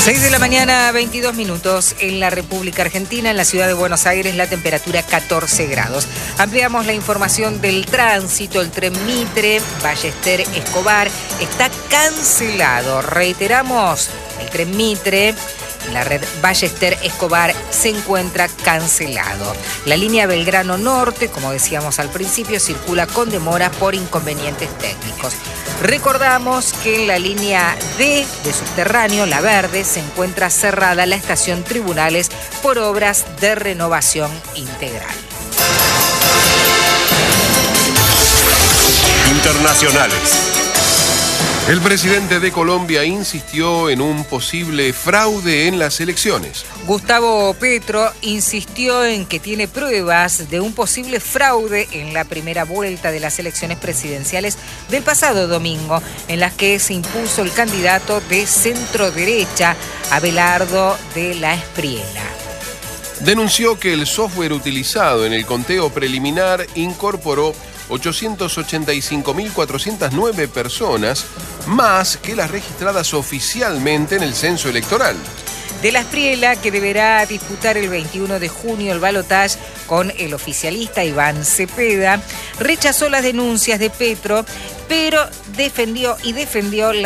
6 de la mañana, 22 minutos. En la República Argentina, en la ciudad de Buenos Aires, la temperatura 14 grados. Ampliamos la información del tránsito. El tren Mitre, Ballester Escobar, está cancelado. Reiteramos, el tren Mitre, la red Ballester Escobar, se encuentra cancelado. La línea Belgrano Norte, como decíamos al principio, circula con demora por inconvenientes técnicos. Recordamos que en la línea D de subterráneo, la verde, se encuentra cerrada la estación Tribunales por obras de renovación integral. Internacionales. El presidente de Colombia insistió en un posible fraude en las elecciones. Gustavo Petro insistió en que tiene pruebas de un posible fraude en la primera vuelta de las elecciones presidenciales del pasado domingo, en las que se impuso el candidato de centro-derecha, Abelardo de la Espriella. Denunció que el software utilizado en el conteo preliminar incorporó 885.409 personas, más que las registradas oficialmente en el censo electoral. De la Espriella, que deberá disputar el 21 de junio el balotaje con el oficialista Iván Cepeda, rechazó las denuncias de Petro, pero defendió la